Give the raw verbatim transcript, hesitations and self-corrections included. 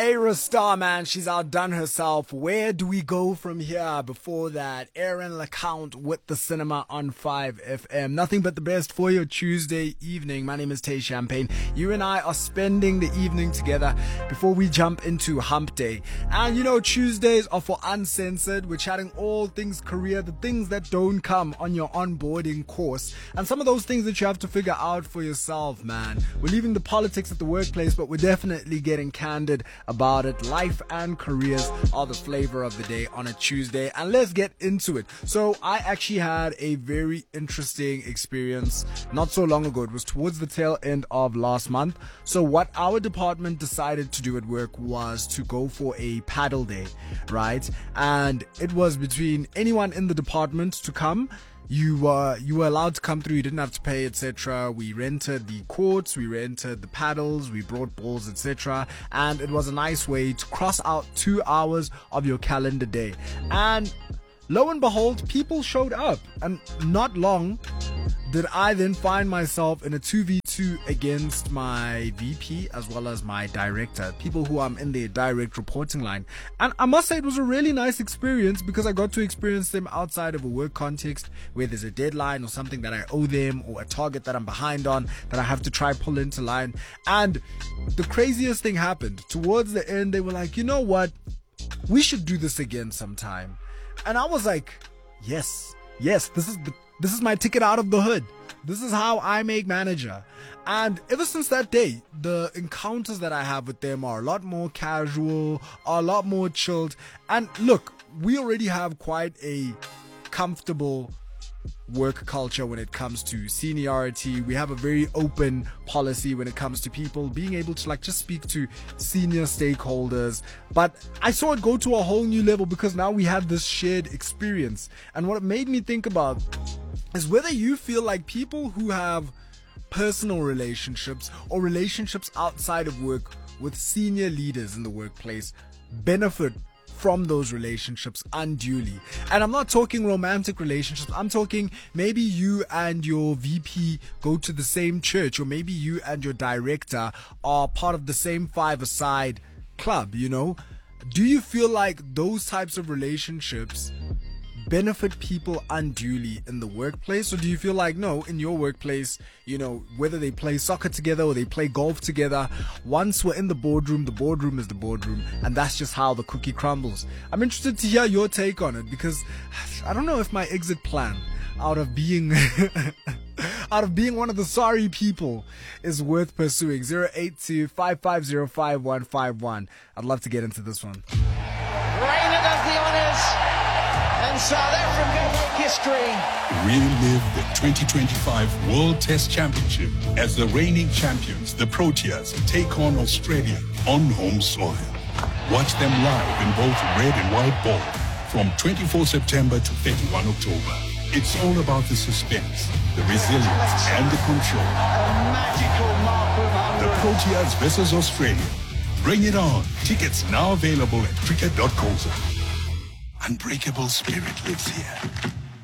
Ayra Starr, man, she's outdone herself. Where do we go from here? Before that, Aaron LeCount with the cinema on five F M. Nothing but the best for your Tuesday evening. My name is Tay Champagne. You and I are spending the evening together before we jump into Hump Day. And you know, Tuesdays are for Uncensored. We're chatting all things career, the things that don't come on your onboarding course, and some of those things that you have to figure out for yourself, man. We're leaving the politics at the workplace, but we're definitely getting candid about it. Life and careers are the flavor of the day on a Tuesday, and let's get into it. So I actually had a very interesting experience not so long ago. It was towards the tail end of last month. So what our department decided to do at work was to go for a paddle day, right? And it was between anyone in the department to come. You were you were allowed to come through. You didn't have to pay, et cetera. We rented the courts, we rented the paddles, we brought balls, et cetera. And it was a nice way to cross out two hours of your calendar day. And lo and behold, people showed up. And not long did I then find myself in a two v two against my V P as well as my director, people who I'm in their direct reporting line. And I must say it was a really nice experience because I got to experience them outside of a work context where there's a deadline or something that I owe them or a target that I'm behind on that I have to try pull into line. And the craziest thing happened. Towards the end, they were like, you know what? We should do this again sometime. And I was like, yes, yes, this is the This is my ticket out of the hood. This is how I make manager. And ever since that day, the encounters that I have with them are a lot more casual, are a lot more chilled. And look, we already have quite a comfortable work culture when it comes to seniority. We have a very open policy when it comes to people being able to like just speak to senior stakeholders. But I saw it go to a whole new level because now we have this shared experience. And what it made me think about is whether you feel like people who have personal relationships or relationships outside of work with senior leaders in the workplace benefit from those relationships unduly. And I'm not talking romantic relationships. I'm talking maybe you and your V P go to the same church, or maybe you and your director are part of the same five-a-side club, you know? Do you feel like those types of relationships benefit people unduly in the workplace? Or do you feel like, no, in your workplace, you know, whether they play soccer together or they play golf together, once we're in the boardroom, the boardroom is the boardroom, and that's just how the cookie crumbles? I'm interested to hear your take on it, because I don't know if my exit plan out of being out of being one of the sorry people is worth pursuing. Zero eight two, five five zero, five one five one. I'd love to get into this one. Rainer does the honors. And South Africa make history. Relive the twenty twenty-five World Test Championship as the reigning champions, the Proteas, take on Australia on home soil. Watch them live in both red and white ball from twenty-fourth September to thirty-first October. It's all about the suspense, the resilience, and the control. A magical mark of one hundred. The Proteas versus Australia. Bring it on. Tickets now available at cricket dot co dot za. Unbreakable spirit lives here.